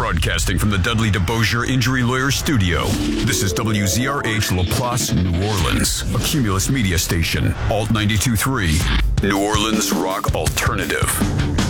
Broadcasting from the Dudley DeBosier Injury Lawyer Studio. This is WZRH LaPlace, New Orleans, a Cumulus media station. Alt 92.3, New Orleans Rock Alternative.